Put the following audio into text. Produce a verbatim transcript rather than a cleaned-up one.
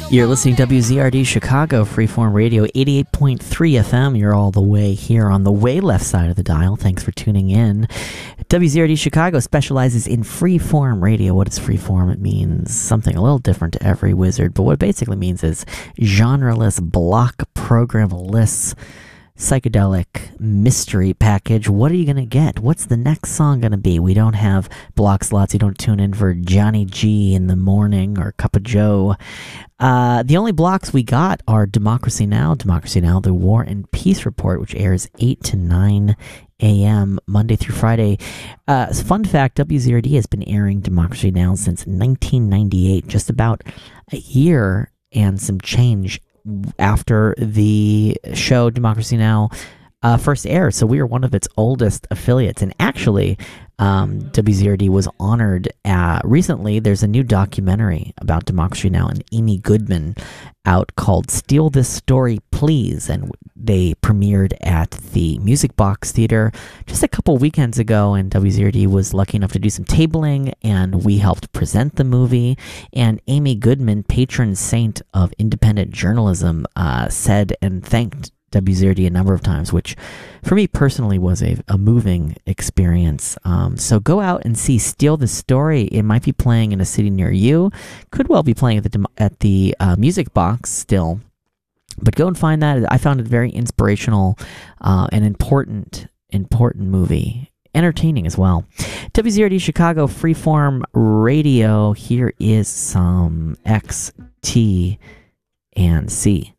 You're listening to W Z R D Chicago, Freeform Radio, eighty-eight point three F M. You're all the way here on the way left side of the dial. Thanks for tuning in. W Z R D Chicago specializes in freeform radio. What is freeform? It means something a little different to every wizard, but what it basically means is genreless block program lists, psychedelic mystery package. What are you going to get? What's the next song going to be? We don't have block slots. You don't tune in for Johnny G in the morning or Cup of Joe. Uh, the only blocks we got are Democracy Now!, Democracy Now!, The War and Peace Report, which airs eight to nine a.m. Monday through Friday. Uh, fun fact, W Z R D has been airing Democracy Now! Since nineteen ninety-eight, just about a year and some change after the show Democracy Now! Uh, first aired. So we are one of its oldest affiliates. And actually, um, W Z R D was honored uh, recently. There's a new documentary about Democracy Now! And Amy Goodman out called Steal This Story, Please. And they premiered at the Music Box Theater just a couple weekends ago. And W Z R D was lucky enough to do some tabling, and we helped present the movie. And Amy Goodman, patron saint of independent journalism, uh, said and thanked W Z R D a number of times, which for me personally was a, a moving experience. Um, so go out and see Steal the Story. It might be playing in a city near you. Could well be playing at the at the uh, Music Box still. But go and find that. I found it very inspirational uh, and important, important movie. Entertaining as well. W Z R D Chicago Freeform Radio. Here is some X, T, and C.